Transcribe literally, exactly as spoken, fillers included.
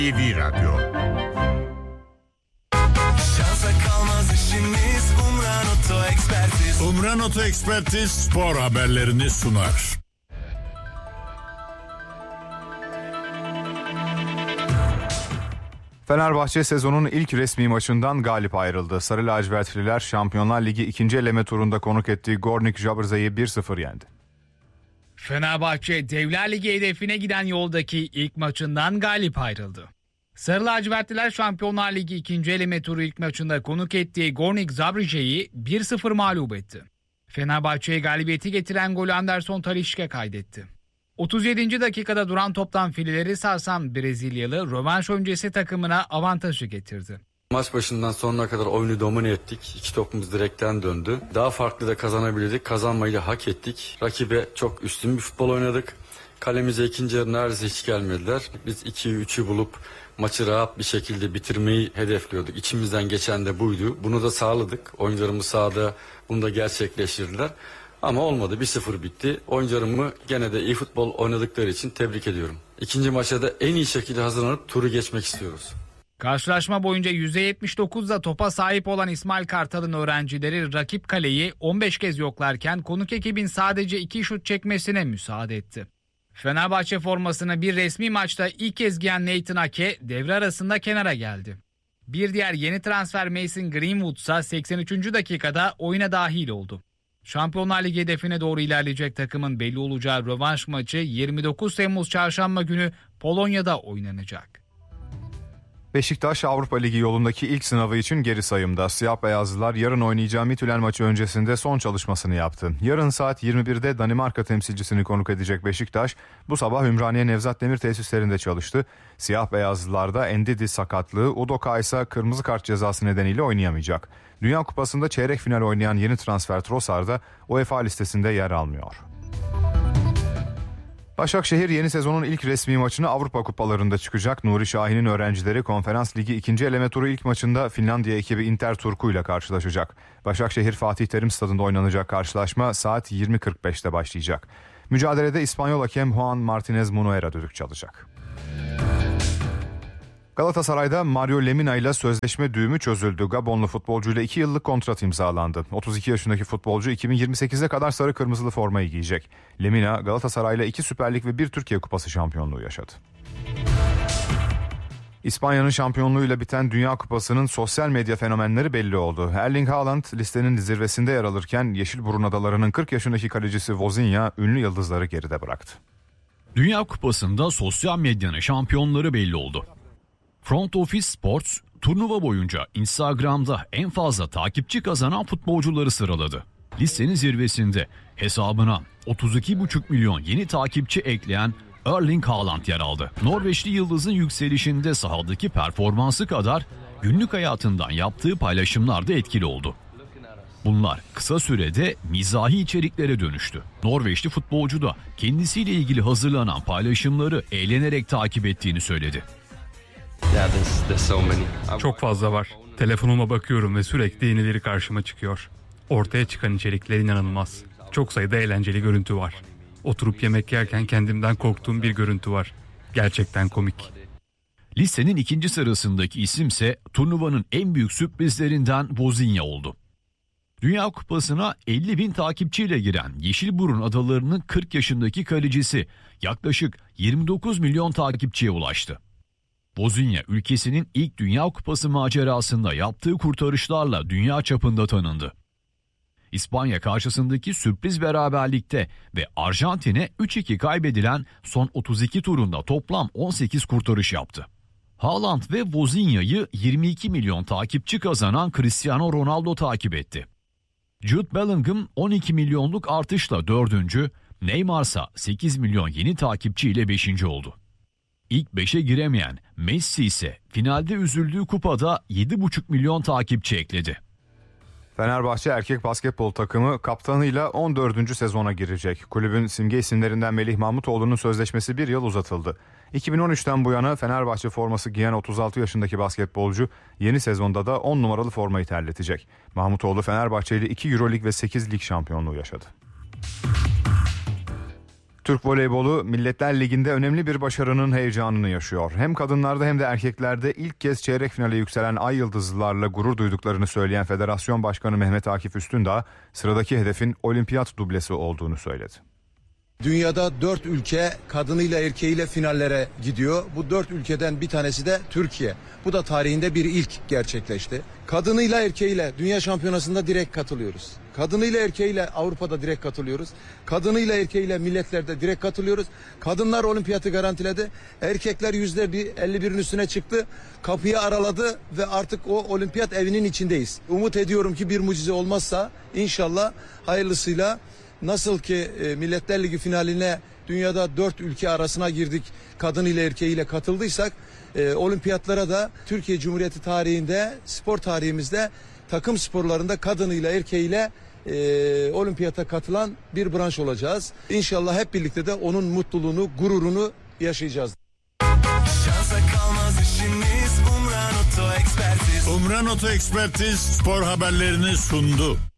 T V Radyo. Şansa kalmaz işimiz, Umran Oto Ekspertiz. Umran Oto Ekspertiz spor haberlerini sunar. Fenerbahçe sezonun ilk resmi maçından galip ayrıldı. Sarı lacivertliler Şampiyonlar Ligi ikinci eleme turunda konuk ettiği Gornik Zabrze'yi bir sıfır yendi. Fenerbahçe Devler Ligi hedefine giden yoldaki ilk maçından galip ayrıldı. Sarı lacivertliler Şampiyonlar Ligi ikinci eleme turu ilk maçında konuk ettiği Gornik Zabrze'yi bir sıfır mağlup etti. Fenerbahçe'ye galibiyeti getiren golü Anderson Talisca kaydetti. otuz yedinci dakikada duran toptan fileleri sarsan Brezilyalı rövanş öncesi takımına avantajı getirdi. Maç başından sonuna kadar oyunu domine ettik. İki topumuz direkten döndü. Daha farklı da kazanabilirdik. Kazanmayı da hak ettik. Rakibe çok üstün bir futbol oynadık. Kalemize ikinci yarı neredeyse hiç gelmediler. Biz ikiyi üçü bulup maçı rahat bir şekilde bitirmeyi hedefliyorduk. İçimizden geçen de buydu. Bunu da sağladık. Oyuncularımız sahada bunu da gerçekleştirdiler. Ama olmadı. bir sıfır bitti. Oyuncularımı gene de iyi futbol oynadıkları için tebrik ediyorum. İkinci maça da en iyi şekilde hazırlanıp turu geçmek istiyoruz. Karşılaşma boyunca yüzde yetmiş dokuzda topa sahip olan İsmail Kartal'ın öğrencileri rakip kaleyi on beş kez yoklarken konuk ekibin sadece iki şut çekmesine müsaade etti. Fenerbahçe formasını bir resmi maçta ilk kez giyen Nathan Ake devre arasında kenara geldi. Bir diğer yeni transfer Mason Greenwood ise seksen üçüncü dakikada oyuna dahil oldu. Şampiyonlar Ligi hedefine doğru ilerleyecek takımın belli olacağı rövanş maçı yirmi dokuz Temmuz Çarşamba günü Polonya'da oynanacak. Beşiktaş Avrupa Ligi yolundaki ilk sınavı için geri sayımda. Siyah beyazlılar yarın oynayacağı Midtjylland maçı öncesinde son çalışmasını yaptı. Yarın saat yirmi birde Danimarka temsilcisini konuk edecek Beşiktaş bu sabah Ümraniye Nevzat Demir tesislerinde çalıştı. Siyah beyazlılarda Endidi sakatlığı, Udoka ise kırmızı kart cezası nedeniyle oynayamayacak. Dünya Kupası'nda çeyrek final oynayan yeni transfer Trossard da UEFA listesinde yer almıyor. Başakşehir yeni sezonun ilk resmi maçını Avrupa Kupalarında çıkacak. Nuri Şahin'in öğrencileri Konferans Ligi ikinci eleme turu ilk maçında Finlandiya ekibi Inter Turku ile karşılaşacak. Başakşehir Fatih Terim Stadı'nda oynanacak karşılaşma saat yirmi kırk beşte başlayacak. Mücadelede İspanyol hakem Juan Martinez Munuera düdük çalacak. Galatasaray'da Mario Lemina ile sözleşme düğümü çözüldü. Gabonlu futbolcuyla iki yıllık kontrat imzalandı. otuz iki yaşındaki futbolcu iki bin yirmi sekize kadar sarı kırmızılı formayı giyecek. Lemina Galatasaray'la iki Süper Lig ve bir Türkiye Kupası şampiyonluğu yaşadı. İspanya'nın şampiyonluğuyla biten Dünya Kupası'nın sosyal medya fenomenleri belli oldu. Erling Haaland listenin zirvesinde yer alırken Yeşilburun Adaları'nın kırk yaşındaki kalecisi Vozinha ünlü yıldızları geride bıraktı. Dünya Kupası'nda sosyal medyanın şampiyonları belli oldu. Front Office Sports turnuva boyunca Instagram'da en fazla takipçi kazanan futbolcuları sıraladı. Listenin zirvesinde hesabına otuz iki buçuk milyon yeni takipçi ekleyen Erling Haaland yer aldı. Norveçli yıldızın yükselişinde sahadaki performansı kadar günlük hayatından yaptığı paylaşımlar da etkili oldu. Bunlar kısa sürede mizahi içeriklere dönüştü. Norveçli futbolcu da kendisiyle ilgili hazırlanan paylaşımları eğlenerek takip ettiğini söyledi. Çok fazla var. Telefonuma bakıyorum ve sürekli yenileri karşıma çıkıyor. Ortaya çıkan içerikler inanılmaz. Çok sayıda eğlenceli görüntü var. Oturup yemek yerken kendimden korktuğum bir görüntü var. Gerçekten komik. Listenin ikinci sırasındaki isimse turnuvanın en büyük sürprizlerinden Vozinha oldu. Dünya Kupası'na elli bin takipçiyle giren Yeşilburun Adaları'nın kırk yaşındaki kalecisi yaklaşık yirmi dokuz milyon takipçiye ulaştı. Vozinha ülkesinin ilk Dünya Kupası macerasında yaptığı kurtarışlarla dünya çapında tanındı. İspanya karşısındaki sürpriz beraberlikte ve Arjantin'e üç iki kaybedilen son otuz iki turunda toplam on sekiz kurtarış yaptı. Haaland ve Vozinha'yı yirmi iki milyon takipçi kazanan Cristiano Ronaldo takip etti. Jude Bellingham on iki milyonluk artışla dördüncü, Neymar ise sekiz milyon yeni takipçiyle beşinci oldu. İlk beşe giremeyen Messi ise finalde üzüldüğü kupada yedi buçuk milyon takipçi ekledi. Fenerbahçe erkek basketbol takımı kaptanıyla on dördüncü sezona girecek. Kulübün simge isimlerinden Melih Mahmutoğlu'nun sözleşmesi bir yıl uzatıldı. iki bin on üçten bu yana Fenerbahçe forması giyen otuz altı yaşındaki basketbolcu yeni sezonda da on numaralı formayı terletecek. Mahmutoğlu Fenerbahçe ile iki Euroleague ve sekiz lig şampiyonluğu yaşadı. Türk voleybolu Milletler Ligi'nde önemli bir başarının heyecanını yaşıyor. Hem kadınlarda hem de erkeklerde ilk kez çeyrek finale yükselen Ay Yıldızlılarla gurur duyduklarını söyleyen Federasyon Başkanı Mehmet Akif Üstündağ, sıradaki hedefin olimpiyat dublesi olduğunu söyledi. Dünyada dört ülke kadınıyla erkeğiyle finallere gidiyor. Bu dört ülkeden bir tanesi de Türkiye. Bu da tarihinde bir ilk gerçekleşti. Kadınıyla erkeğiyle dünya şampiyonasında direkt katılıyoruz. Kadınıyla erkeğiyle Avrupa'da direkt katılıyoruz. Kadınıyla erkeğiyle milletlerde direkt katılıyoruz. Kadınlar olimpiyatı garantiledi. Erkekler yüzde elli birin üstüne çıktı. Kapıyı araladı ve artık o olimpiyat evinin içindeyiz. Umut ediyorum ki bir mucize olmazsa inşallah hayırlısıyla nasıl ki e, Milletler Ligi finaline dünyada dört ülke arasına girdik, kadın ile erkeğiyle katıldıysak e, olimpiyatlara da Türkiye Cumhuriyeti tarihinde, spor tarihimizde takım sporlarında kadınıyla erkeğiyle e, olimpiyata katılan bir branş olacağız. İnşallah hep birlikte de onun mutluluğunu, gururunu yaşayacağız. Şansa kalmaz işimiz. Umran Oto Ekspertiz. Umran Oto Ekspertiz spor haberlerini sundu.